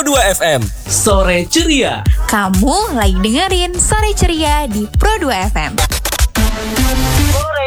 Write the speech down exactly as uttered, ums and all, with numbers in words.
dua F M. Sore Ceria. Kamu lagi dengerin Sore Ceria di Pro dua F M. Sore